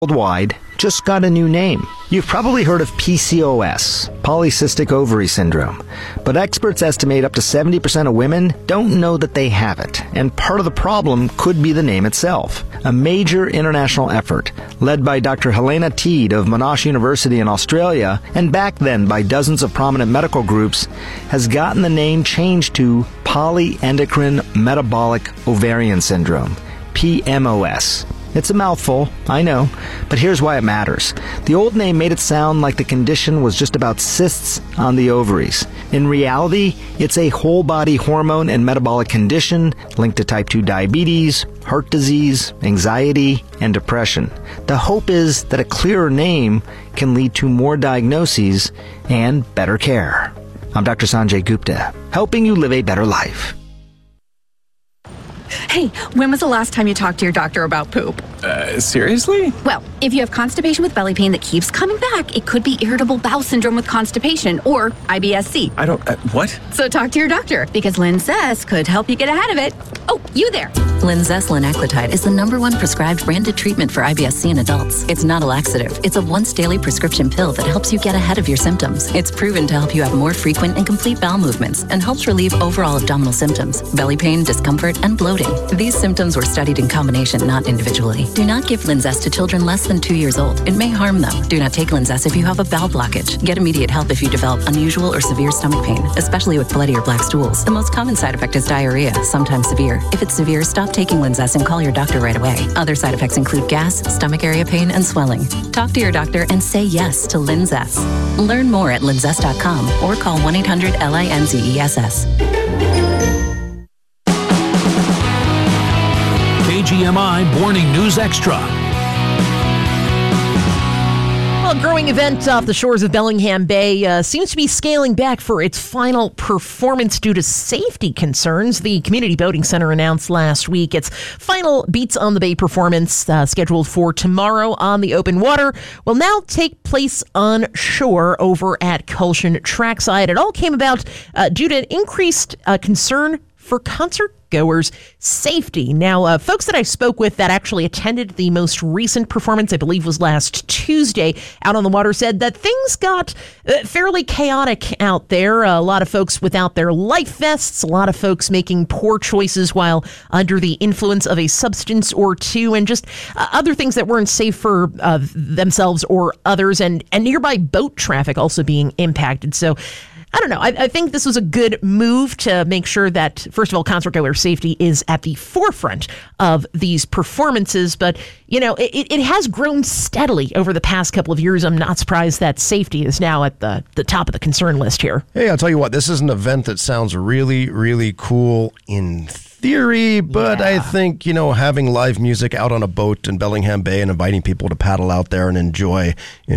worldwide just got a new name. You've probably heard of PCOS, polycystic ovary syndrome, but experts estimate up to 70% of women don't know that they have it, and part of the problem could be the name itself. A major international effort, led by Dr. Helena Teede of Monash University in Australia, and backed then by dozens of prominent medical groups, has gotten the name changed to polyendocrine metabolic ovarian syndrome, PMOS. It's a mouthful, I know, but here's why it matters. The old name made it sound like the condition was just about cysts on the ovaries. In reality, it's a whole-body hormone and metabolic condition linked to type 2 diabetes, heart disease, anxiety, and depression. The hope is that a clearer name can lead to more diagnoses and better care. I'm Dr. Sanjay Gupta, helping you live a better life. Hey, when was the last time you talked to your doctor about poop? Seriously? Well, if you have constipation with belly pain that keeps coming back, it could be irritable bowel syndrome with constipation, or IBS-C. What? So talk to your doctor, because Linzess could help you get ahead of it. Oh, you there. Linzess linaclotide is the #1 prescribed branded treatment for IBS-C in adults. It's not a laxative. It's a once-daily prescription pill that helps you get ahead of your symptoms. It's proven to help you have more frequent and complete bowel movements and helps relieve overall abdominal symptoms, belly pain, discomfort, and bloating. These symptoms were studied in combination, not individually. Do not give Linzess to children less than 2 years old. It may harm them. Do not take Linzess if you have a bowel blockage. Get immediate help if you develop unusual or severe stomach pain, especially with bloody or black stools. The most common side effect is diarrhea, sometimes severe. If it's severe, stop taking Linzess and call your doctor right away. Other side effects include gas, stomach area pain, and swelling. Talk to your doctor and say yes to Linzess. Learn more at linzess.com or call 1-800-LINZESS. KGMI Morning News Extra. Well, a growing event off the shores of Bellingham Bay seems to be scaling back for its final performance due to safety concerns. The Community Boating Center announced last week its final Beats on the Bay performance, scheduled for tomorrow on the open water, will now take place on shore over at Culshan Trackside. It all came about due to increased concern for concert goers' safety. Now, folks that I spoke with that actually attended the most recent performance, I believe was last Tuesday, out on the water, said that things got fairly chaotic out there. A lot of folks without their life vests, a lot of folks making poor choices while under the influence of a substance or two, and just other things that weren't safe for themselves or others, and nearby boat traffic also being impacted. So I don't know. I think this was a good move to make sure that, first of all, concert goer safety is at the forefront of these performances. But, you know, it has grown steadily over the past couple of years. I'm not surprised that safety is now at the top of the concern list here. Hey, I'll tell you what, this is an event that sounds really, really cool in theory, but yeah. I think, you know, having live music out on a boat in Bellingham Bay and inviting people to paddle out there and enjoy,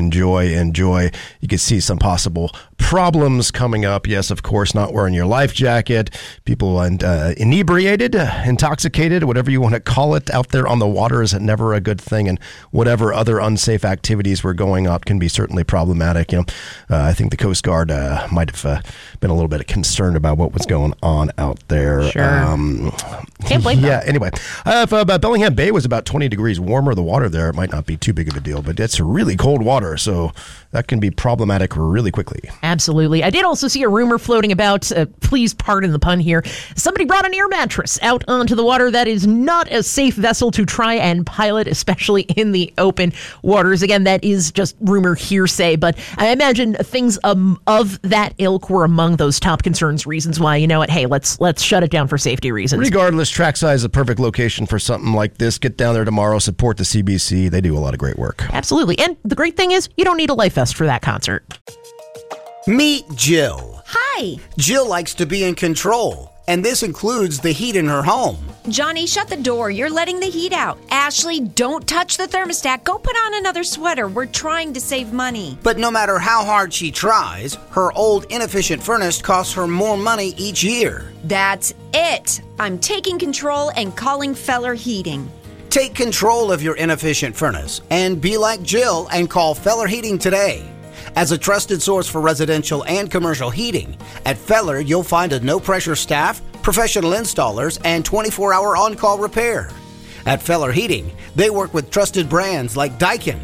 you can see some possible problems coming up. Yes, of course, not wearing your life jacket, people inebriated, intoxicated, whatever you want to call it, out there on the water is never a good thing, and whatever other unsafe activities were going on can be certainly problematic. You know, I think the Coast Guard might have been a little bit concerned about what was going on out there. Sure. Can't blame them. Yeah, anyway, if Bellingham Bay was about 20 degrees warmer, the water there, it might not be too big of a deal, but it's really cold water, so that can be problematic really quickly. Absolutely. I did also see a rumor floating about, please pardon the pun here, somebody brought an air mattress out onto the water. That is not a safe vessel to try and pilot, especially in the open waters. Again, that is just rumor hearsay, but I imagine things of that ilk were among those top concerns, reasons why, you know what, hey, let's shut it down for safety reasons. Regardless, Trackside is a perfect location for something like this. Get down there tomorrow, support the CBC. They do a lot of great work. Absolutely. And the great thing is, you don't need a life vest for that concert. Meet Jill. Hi. Jill likes to be in control, and this includes the heat in her home. Johnny, shut the door. You're letting the heat out. Ashley, don't touch the thermostat. Go put on another sweater. We're trying to save money. But no matter how hard she tries, her old inefficient furnace costs her more money each year. That's it. I'm taking control and calling Feller Heating. Take control of your inefficient furnace and be like Jill and call Feller Heating today. As a trusted source for residential and commercial heating, at Feller you'll find a no-pressure staff, professional installers, and 24-hour on-call repair. At Feller Heating, They work with trusted brands like Daikin,